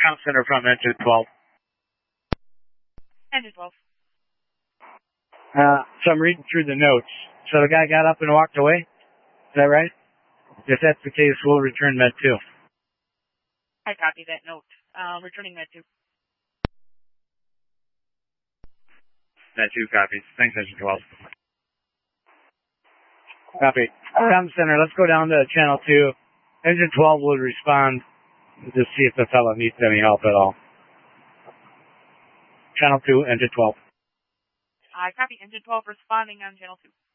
Comm Center from Engine 12. Engine 12. So I'm reading through the notes. So the guy got up and walked away? Is that right? If that's the case, we'll return Med 2. I copy that note. Returning Med 2. Med 2 copies. Thanks, Engine 12. Copy. Comm Center, let's go down to Channel 2. Engine 12 will respond to see if the fellow needs any help at all. Channel 2, Engine 12. I copy Engine 12 responding on Channel 2.